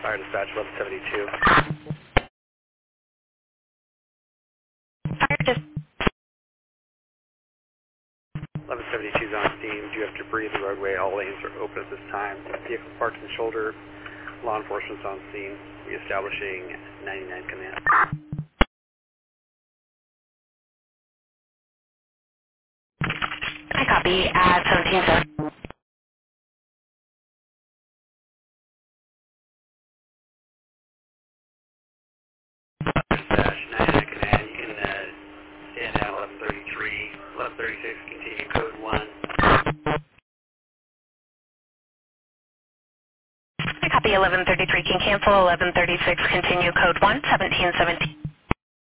Fire dispatch 1172. Fire dis- 1172 is on scene. Do you have debris in the roadway? All lanes are open at this time. Vehicle parked in the shoulder. Law enforcement's on scene. Reestablishing 99 command. I copy at 1770. Dispatch 99 command. You can stand down 1133. 1136, continue code 1. I copy 1133 can cancel, 1136 continue code 1, 1717.